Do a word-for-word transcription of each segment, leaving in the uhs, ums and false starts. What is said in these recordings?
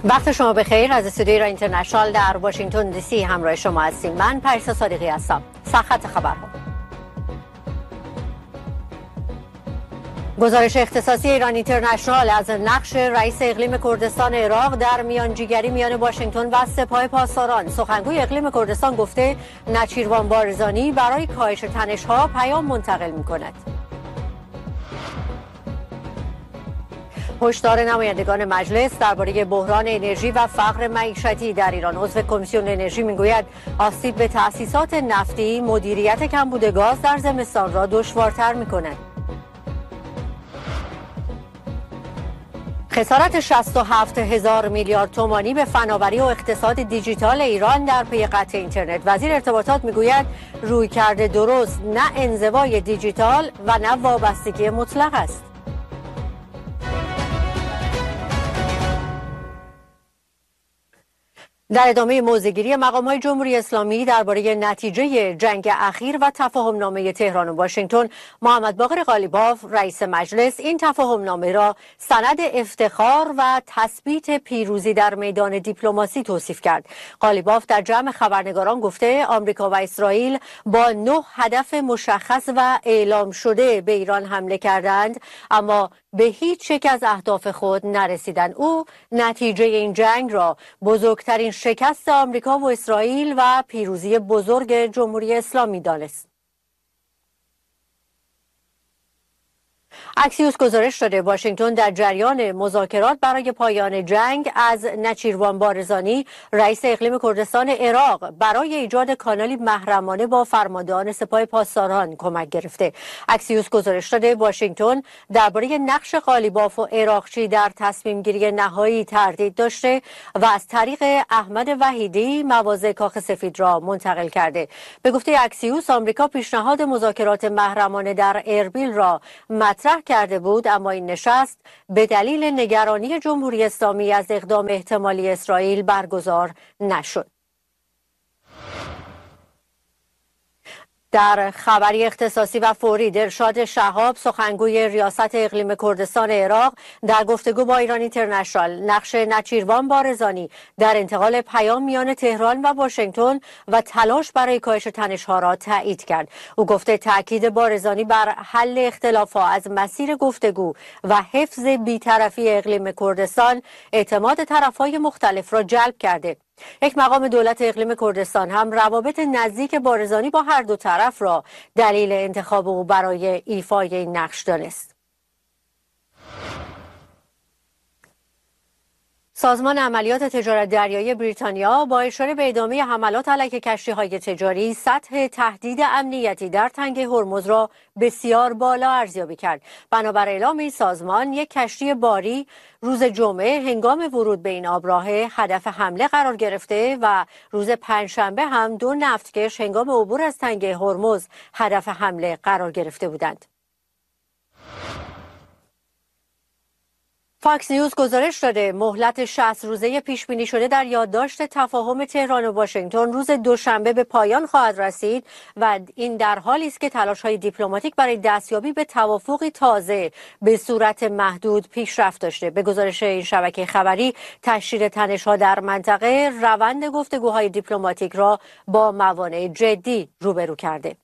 وقت شما بخیر. از استودیوی ایران اینترنشنال در واشنگتن دی سی همراه شما هستیم. من پریسا صادقی هستم. سرخط خبرها. گزارش اختصاصی ایران اینترنشنال از نقش رئیس اقلیم کردستان عراق در میانجیگری میان واشنگتن و سپاه پاسداران. سخنگوی اقلیم کردستان گفته نچیروان بارزانی برای کاهش تنش‌ها پیام منتقل می‌کند. هشدار نمایندگان مجلس درباره بحران انرژی و فقر معیشتی در ایران. عضو کمیسیون انرژی میگوید آسیب به تأسیسات نفتی مدیریت کمبود گاز در زمستان را دشوارتر می‌کند. خسارت شصت و هفت هزار میلیارد تومانی به فناوری و اقتصاد دیجیتال ایران در پی قطع اینترنت. وزیر ارتباطات میگوید رویکرد درست نه انزوای دیجیتال و نه وابستگی مطلق است. در ادامه موضع‌گیری مقام‌های جمهوری اسلامی درباره نتیجه جنگ اخیر و تفاهم‌نامه تهران و واشنگتن، محمد باقر قالیباف رئیس مجلس این تفاهم‌نامه را سند افتخار و تثبیت پیروزی در میدان دیپلماسی توصیف کرد. قالیباف در جمع خبرنگاران گفته آمریکا و اسرائیل با نه هدف مشخص و اعلام شده به ایران حمله کردند، اما به هیچ یک از اهداف خود نرسیدند. او نتیجه این جنگ را بزرگترین شکست آمریکا و اسرائیل و پیروزی بزرگ جمهوری اسلامی دانست. اکسیوس گزارش داده واشنگتن در جریان مذاکرات برای پایان جنگ از نچیروان بارزانی رئیس اقلیم کردستان عراق برای ایجاد کانالی محرمانه با فرماندهان سپاه پاسداران کمک گرفته. اکسیوس گزارش داده واشنگتن درباره نقش قالیباف و عراقچی در تصمیم گیری نهایی تردید داشته و از طریق احمد وحیدی مواضع کاخ سفید را منتقل کرده. به گفته اکسیوس آمریکا پیشنهاد مذاکرات محرمانه در اربیل را مطرح کرده بود، اما این نشست به دلیل نگرانی جمهوری اسلامی از اقدام احتمالی اسرائیل برگزار نشد. در خبری اختصاصی و فوری، دلشاد شهاب سخنگوی ریاست اقلیم کردستان عراق در گفتگو با ایران اینترنشنال نقش نچیروان بارزانی در انتقال پیام میان تهران و واشنگتن و تلاش برای کاهش تنش‌ها را تایید کرد. او گفته تاکید بارزانی بر حل اختلافات از مسیر گفتگو و حفظ بی‌طرفی اقلیم کردستان اعتماد طرف‌های مختلف را جلب کرده. یک مقام دولت اقلیم کردستان هم روابط نزدیک بارزانی با هر دو طرف را دلیل انتخاب او برای ایفای این نقش دانست. سازمان عملیات تجارت دریایی بریتانیا با اشاره به ادامه حملات علیه کشتی‌های تجاری سطح تهدید امنیتی در تنگه هرمز را بسیار بالا ارزیابی کرد. بنابر اعلام این سازمان یک کشتی باری روز جمعه هنگام ورود به این آبراه هدف حمله قرار گرفته و روز پنجشنبه هم دو نفتکش هنگام عبور از تنگه هرمز هدف حمله قرار گرفته بودند. فاکس نیوز گزارش داده مهلت شصت روزه پیش بینی شده در یادداشت تفاهم تهران و واشنگتن روز دوشنبه به پایان خواهد رسید و این در حالی است که تلاش‌های دیپلماتیک برای دستیابی به توافقی تازه به صورت محدود پیشرفت داشته. به گزارش این شبکه خبری تشدید تنش‌ها در منطقه روند گفتگوهای دیپلماتیک را با موانع جدی روبرو کرده.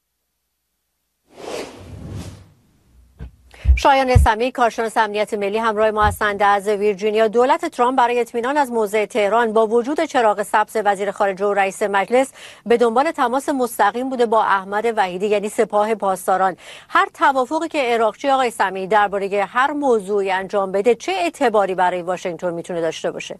شایان اسلامی کارشناس امنیت ملی همراه ما هستند از ویرجینیا. دولت ترامپ برای اطمینان از موضع تهران با وجود چراغ سبز وزیر خارجه و رئیس مجلس به دنبال تماس مستقیم بوده با احمد وحیدی یعنی سپاه پاسداران. هر توافقی که عراقچی آقای اسلامی درباره هر موضوعی انجام بده چه اعتباری برای واشنگتن میتونه داشته باشه؟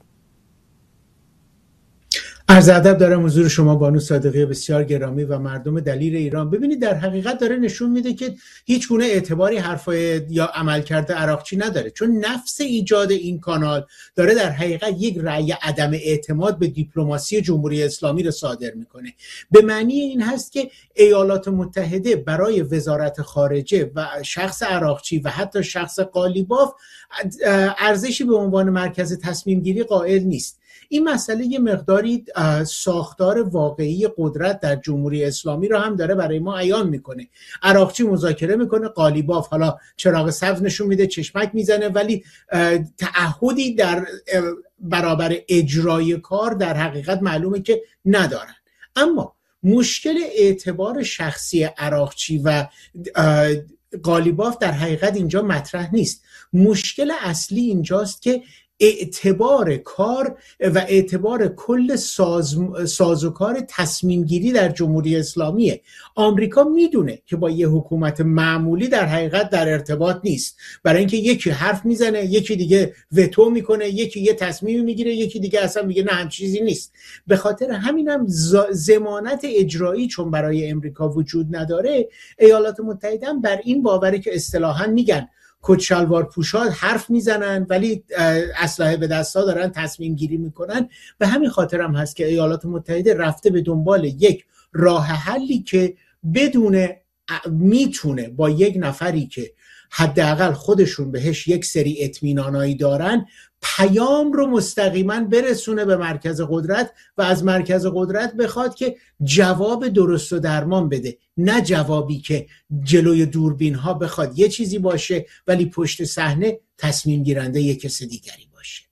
عرض ادب دارم حضور شما بانو صادقی بسیار گرامی و مردم دلیر ایران. ببینید در حقیقت داره نشون میده که هیچ گونه اعتباری حرفای یا عملکرد عراقچی نداره، چون نفس ایجاد این کانال داره در حقیقت یک رأی عدم اعتماد به دیپلماسی جمهوری اسلامی رو صادر میکنه. به معنی این هست که ایالات متحده برای وزارت خارجه و شخص عراقچی و حتی شخص قالیباف ارزشی به عنوان مرکز تصمیم گیری قائل نیست. این مسئله یه مقداری ساختار واقعی قدرت در جمهوری اسلامی رو هم داره برای ما عیان میکنه. عراقچی مذاکره میکنه، قالیباف حالا چراغ سبز نشون میده، چشمک میزنه، ولی تعهدی در برابر اجرای کار در حقیقت معلومه که ندارن. اما مشکل اعتبار شخصی عراقچی و قالیباف در حقیقت اینجا مطرح نیست. مشکل اصلی اینجاست که اعتبار کار و اعتبار کل ساز سازوکار تصمیم گیری در جمهوری اسلامیه. آمریکا میدونه که با یه حکومت معمولی در حقیقت در ارتباط نیست، برای اینکه یکی حرف میزنه، یکی دیگه وتو میکنه، یکی یه تصمیم میگیره، یکی دیگه اصلا میگه نه هم چیزی نیست. به خاطر همینم ضمانت اجرایی چون برای امریکا وجود نداره، ایالات متحده هم بر این باوره که اصطلاحاً میگن کت شلوار پوشا حرف میزنن ولی اسلحه به دستا دارن تصمیم گیری میکنن. به همین خاطر هم هست که ایالات متحده رفته به دنبال یک راه حلی که بدون میتونه با یک نفری که حداقل خودشون بهش یک سری اطمینانایی دارن پیام رو مستقیما برسونه به مرکز قدرت و از مرکز قدرت بخواد که جواب درست و درمان بده، نه جوابی که جلوی دوربین ها بخواد یه چیزی باشه ولی پشت صحنه تصمیم گیرنده یک کس دیگری باشه.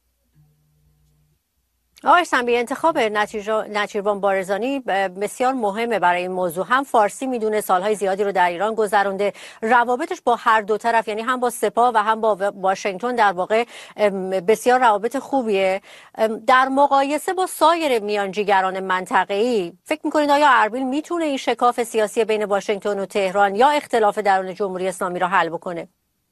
آقای سنبی، انتخاب نچیروان بارزانی بسیار مهمه برای این موضوع. هم فارسی میدونه، سالهای زیادی رو در ایران گذرونده، روابطش با هر دو طرف یعنی هم با سپاه و هم با واشنگتن در واقع بسیار روابط خوبیه. در مقایسه با سایر میانجیگران منطقه‌ای فکر میکنید آیا اربیل میتونه این شکاف سیاسی بین واشنگتن و تهران یا اختلاف درون جمهوری اسلامی رو حل بکنه؟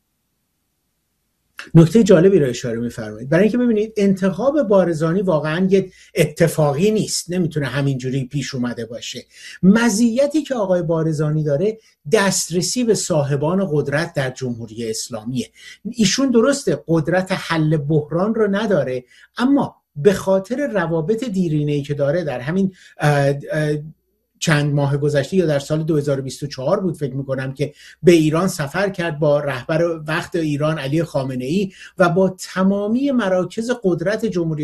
نکته جالبی رو اشاره می‌فرمایید، برای اینکه ببینید انتخاب بارزانی واقعا یه اتفاقی نیست، نمیتونه همینجوری پیش اومده باشه. مزیتی که آقای بارزانی داره دسترسی به صاحبان قدرت در جمهوری اسلامیه. ایشون درسته قدرت حل بحران رو نداره، اما به خاطر روابط دیرینه‌ای که داره در همین اه اه چند ماه گذشته یا در سال دو هزار و بیست و چهار بود فکر میکنم که به ایران سفر کرد با رهبر وقت ایران علی خامنه‌ای و با تمامی مراکز قدرت جمهوری